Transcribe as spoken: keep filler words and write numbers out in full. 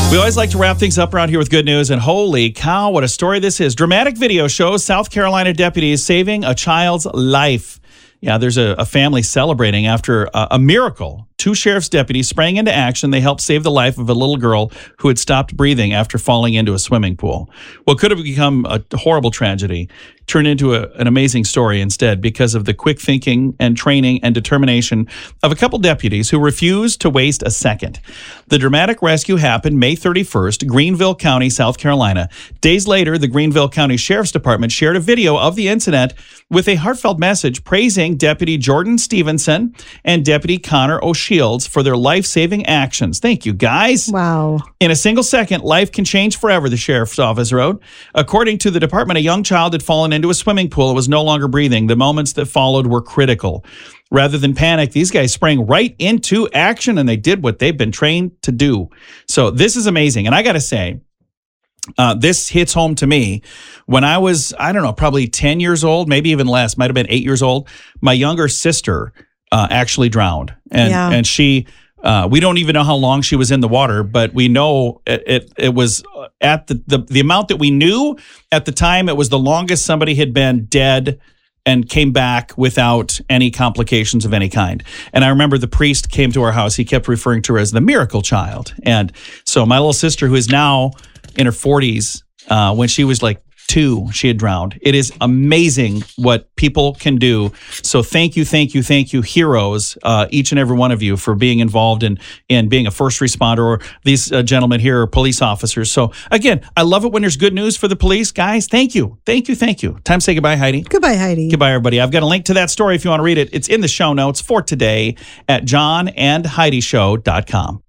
We always like to wrap things up around here with good news, and holy cow, what a story this is. Dramatic video shows South Carolina deputies saving a child's life. Yeah, there's a, a family celebrating after a, a miracle. Two sheriff's deputies sprang into action. They helped save the life of a little girl who had stopped breathing after falling into a swimming pool. What could have become a horrible tragedy turned into a, an amazing story instead because of the quick thinking and training and determination of a couple deputies who refused to waste a second. The dramatic rescue happened May thirty-first, Greenville County, South Carolina. Days later, the Greenville County Sheriff's Department shared a video of the incident with a heartfelt message praising Deputy Jordan Stevenson and Deputy Connor O'Shields for their life-saving actions. Thank you, guys. Wow. In a single second, life can change forever, the sheriff's office wrote. According to the department, a young child had fallen into a swimming pool and was no longer breathing. The moments that followed were critical. Rather than panic, these guys sprang right into action, and they did what they've been trained to do. So this is amazing. And I got to say, Uh, this hits home to me. When I was, I don't know, probably ten years old, maybe even less, might have been eight years old, my younger sister uh, actually drowned. And Yeah. and she, uh, we don't even know how long she was in the water, but we know it it, it was at the, the, the amount that we knew at the time, it was the longest somebody had been dead and came back without any complications of any kind. And I remember the priest came to our house. He kept referring to her as the miracle child. And so my little sister, who is now in her forties, uh, when she was like two, she had drowned. It is amazing what people can do. So thank you, thank you, thank you, heroes, uh, each and every one of you for being involved in, in being a first responder, or these uh, gentlemen here are police officers. So again, I love it when there's good news for the police. Guys, thank you, thank you, thank you. Time to say goodbye, Heidi. Goodbye, Heidi. Goodbye, everybody. I've got a link to that story if you want to read it. It's in the show notes for today at john and heidi show dot com.